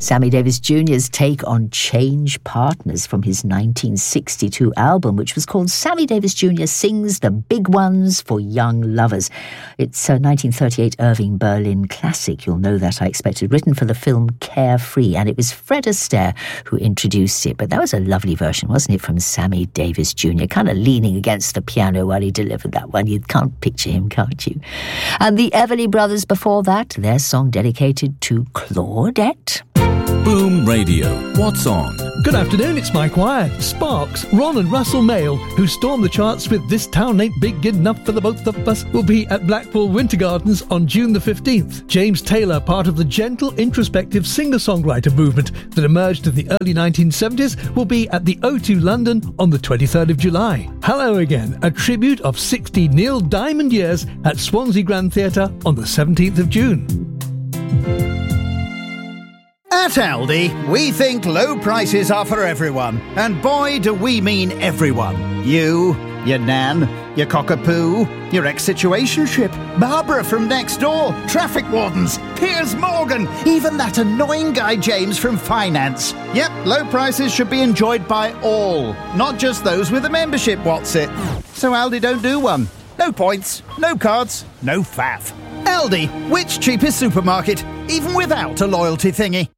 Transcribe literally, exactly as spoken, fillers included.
Sammy Davis Junior's take on Change Partners from his nineteen sixty-two album, which was called Sammy Davis Junior Sings the Big Ones for Young Lovers. It's a nineteen thirty-eight Irving Berlin classic, you'll know that, I expected, written for the film Carefree, and it was Fred Astaire who introduced it. But that was a lovely version, wasn't it, from Sammy Davis Junior, kind of leaning against the piano while he delivered that one. You can't picture him, can't you? And the Everly Brothers before that, their song dedicated to Claudette. Boom Radio. What's on? Good afternoon, it's Mike Wire. Sparks, Ron and Russell Mail, who stormed the charts with This Town Ain't Big Good Enough for the Both of Us, will be at Blackpool Winter Gardens on June the fifteenth. James Taylor, part of the gentle, introspective singer-songwriter movement that emerged in the early nineteen seventies, will be at the O two London on the twenty-third of July. Hello Again, a tribute of sixty Neil Diamond years at Swansea Grand Theatre on the seventeenth of June. At Aldi, we think low prices are for everyone. And boy, do we mean everyone. You, your nan, your cockapoo, your ex-situationship, Barbara from next door, traffic wardens, Piers Morgan, even that annoying guy James from finance. Yep, low prices should be enjoyed by all, not just those with a membership, what's it? So Aldi don't do one. No points, no cards, no faff. Aldi, which cheapest supermarket, even without a loyalty thingy?